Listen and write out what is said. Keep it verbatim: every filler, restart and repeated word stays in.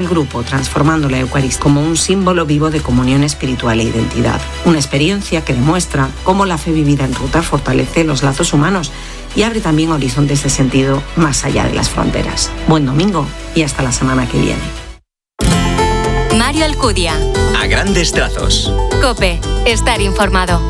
El grupo transformando la Eucaristía como un símbolo vivo de comunión espiritual e identidad. Una experiencia que demuestra cómo la fe vivida en ruta fortalece los lazos humanos y abre también horizontes de sentido más allá de las fronteras. Buen domingo y hasta la semana que viene. Mario Alcudia. A grandes trazos. COPE. Estar informado.